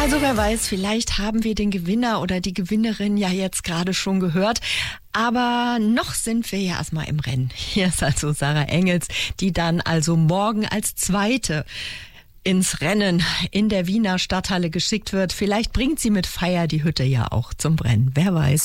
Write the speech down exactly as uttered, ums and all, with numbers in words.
Also wer weiß, vielleicht haben wir den Gewinner oder die Gewinnerin ja jetzt gerade schon gehört. Aber noch sind wir ja erstmal im Rennen. Hier ist also Sarah Engels, die dann also morgen als Zweite ins Rennen in der Wiener Stadthalle geschickt wird. Vielleicht bringt sie mit Feier die Hütte ja auch zum Brennen. Wer weiß.